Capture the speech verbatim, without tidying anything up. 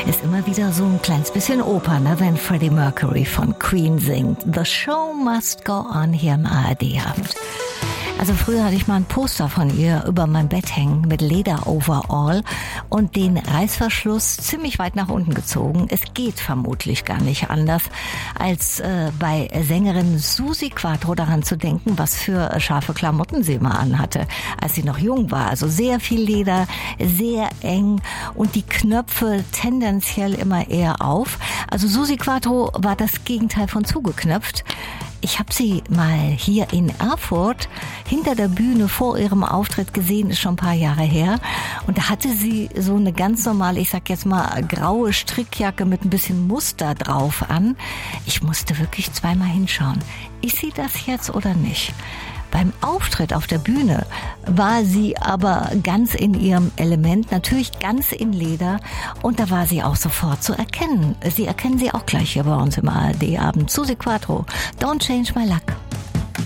Ist immer wieder so ein kleines bisschen Oper, ne, wenn Freddie Mercury von Queen singt. The show must go on hier im A R D-Abend. Also früher hatte ich mal ein Poster von ihr über mein Bett hängen mit Leder-Overall und den Reißverschluss ziemlich weit nach unten gezogen. Es geht vermutlich gar nicht anders, als äh, bei Sängerin Susi Quatro daran zu denken, was für scharfe Klamotten sie mal anhatte, als sie noch jung war. Also sehr viel Leder, sehr eng und die Knöpfe tendenziell immer eher auf. Also Susi Quatro war das Gegenteil von zugeknöpft. Ich habe sie mal hier in Erfurt hinter der Bühne vor ihrem Auftritt gesehen, ist schon ein paar Jahre her. Und da hatte sie so eine ganz normale, ich sag jetzt mal, graue Strickjacke mit ein bisschen Muster drauf an. Ich musste wirklich zweimal hinschauen. Ist sie das jetzt oder nicht? Beim Auftritt auf der Bühne war sie aber ganz in ihrem Element, natürlich ganz in Leder und da war sie auch sofort zu erkennen. Sie erkennen sie auch gleich hier bei uns im A R D-Abend. Susi Quatro, Don't Change My Luck.